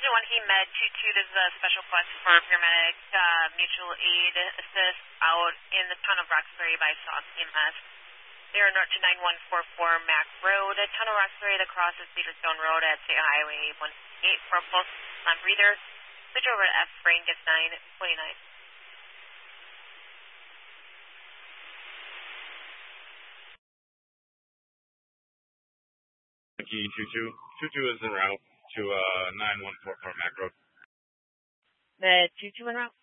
1, he med 2-2. This is a special quest for paramedic mutual aid assist out in the town of Roxbury by Sauce EMS. They are north to 9144 Mac Road, a town of Roxbury that crosses Cedarstone Road at State Highway 18 for a pulse on breather. Switch over to F brain gets 929. Yankee 22. 22 is en route to 9144 Mac Road. Med 22 en route.